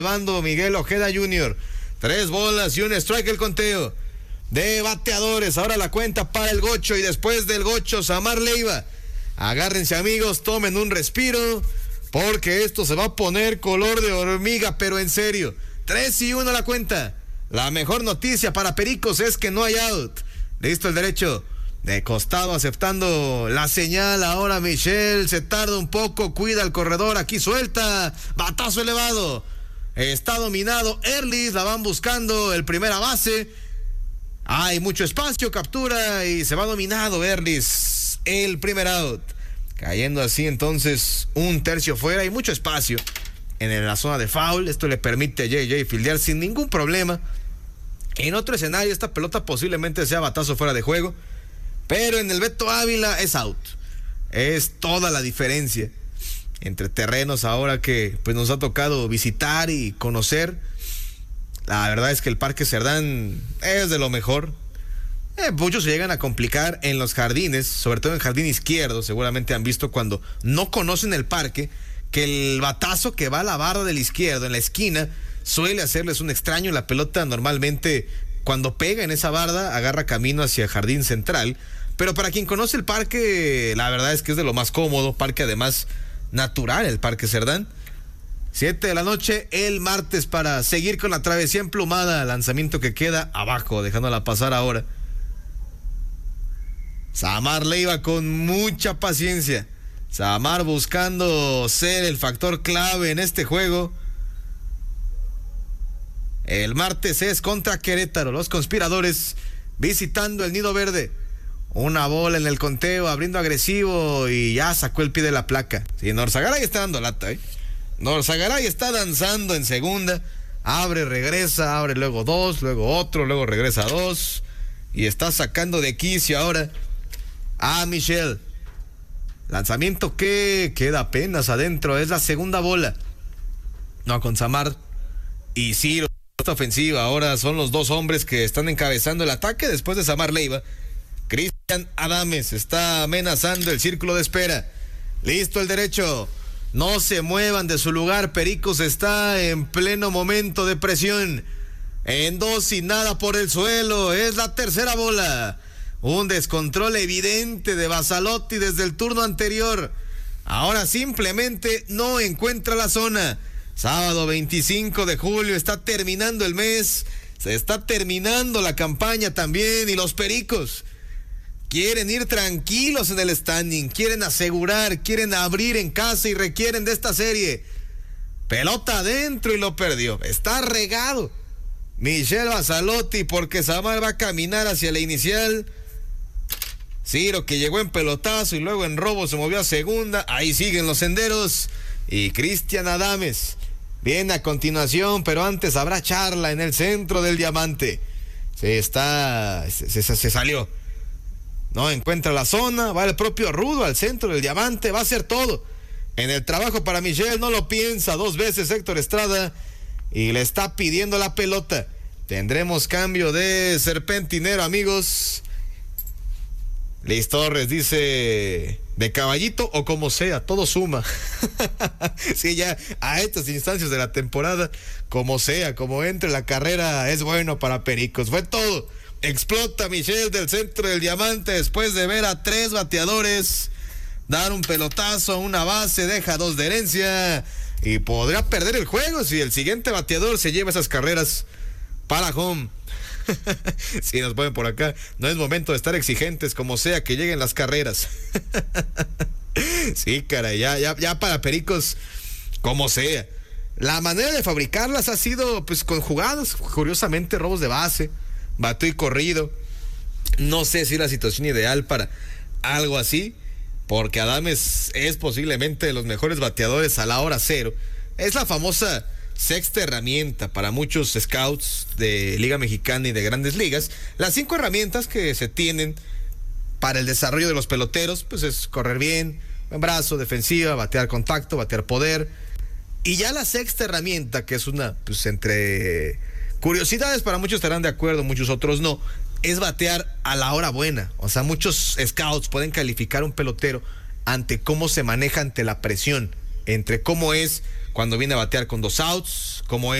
bando Miguel Ojeda Jr. 3 bolas y un strike el conteo de bateadores. Ahora la cuenta para el Gocho y después del Gocho, Samar Leiva. Agárrense, amigos, tomen un respiro, porque esto se va a poner color de hormiga, pero en serio. 3-1 la cuenta. La mejor noticia para Pericos es que no hay out. Listo el derecho. De costado aceptando la señal. Ahora Michel se tarda un poco. Cuida el corredor. Aquí suelta. Batazo elevado. Está dominado. Erlis la van buscando. El primera base. Hay mucho espacio. Captura y se va dominado Erlis. El primer out. Cayendo así entonces un tercio fuera. Hay mucho espacio en la zona de foul. Esto le permite a JJ fildear sin ningún problema. En otro escenario esta pelota posiblemente sea batazo fuera de juego, pero en el Beto Ávila es out. Es toda la diferencia entre terrenos ahora que pues nos ha tocado visitar y conocer. La verdad es que el Parque Cerdán es de lo mejor. Muchos se llegan a complicar en los jardines, sobre todo en el jardín izquierdo. Seguramente han visto cuando no conocen el parque que el batazo que va a la barra del izquierdo en la esquina suele hacerles un extraño. La pelota normalmente cuando pega en esa barda agarra camino hacia el jardín central, pero para quien conoce el parque, la verdad es que es de lo más cómodo. Parque además natural, el Parque Cerdán. 7 de la noche el martes para seguir con la travesía emplumada. Lanzamiento que queda abajo, dejándola pasar ahora. Samar Leiva con mucha paciencia. Samar buscando ser el factor clave en este juego. El martes es contra Querétaro, los conspiradores visitando el Nido Verde. Una bola en el conteo, abriendo agresivo y ya sacó el pie de la placa. Sí, Norzagaray está dando lata, Norzagaray está danzando en segunda. Abre, regresa, abre luego 2, luego otro, luego regresa 2. Y está sacando de quicio ahora a Michel. Lanzamiento que queda apenas adentro, es la segunda bola. No, con Samar y Ciro. Esta ofensiva ahora son los dos hombres que están encabezando el ataque después de Samar Leiva. Cristian Adames está amenazando el círculo de espera. Listo el derecho. No se muevan de su lugar. Pericos está en pleno momento de presión. En 2 y nada por el suelo. Es la tercera bola. Un descontrol evidente de Bazzalotti desde el turno anterior. Ahora simplemente no encuentra la zona. Sábado 25 de julio, está terminando el mes, se está terminando la campaña también y los Pericos quieren ir tranquilos en el standing, quieren asegurar, quieren abrir en casa y requieren de esta serie. Pelota adentro y lo perdió, está regado Michel Bazzalotti porque Samar va a caminar hacia la inicial. Ciro que llegó en pelotazo y luego en robo se movió a segunda, ahí siguen los senderos y Cristian Adames viene a continuación, pero antes habrá charla en el centro del diamante. Se salió. No encuentra la zona, va el propio Rudo al centro del diamante, va a hacer todo. En el trabajo para Michel, no lo piensa 2 veces Héctor Estrada y le está pidiendo la pelota. Tendremos cambio de serpentinero, amigos. Liz Torres dice, de caballito o como sea, todo suma. Sí, ya a estas instancias de la temporada, como sea, como entre la carrera, es bueno para Pericos. Fue todo. Explota Michel del centro del diamante después de ver a 3 bateadores dar un pelotazo a una base, deja 2 de herencia y podría perder el juego si el siguiente bateador se lleva esas carreras para home. Si nos ponen por acá, no es momento de estar exigentes, como sea que lleguen las carreras. Sí, caray, ya para Pericos, como sea. La manera de fabricarlas ha sido pues con jugadas, curiosamente robos de base, bateo y corrido. No sé si es la situación ideal para algo así, porque Adames es posiblemente de los mejores bateadores a la hora cero. Es la famosa sexta herramienta para muchos scouts de Liga Mexicana y de Grandes Ligas. Las 5 herramientas que se tienen para el desarrollo de los peloteros, pues es correr bien, buen brazo, defensiva, batear contacto, batear poder. Y ya la sexta herramienta, que es una, pues entre curiosidades, para muchos estarán de acuerdo, muchos otros no, es batear a la hora buena. O sea, muchos scouts pueden calificar un pelotero ante cómo se maneja ante la presión. entre cómo es cuando viene a batear con 2 outs, cómo es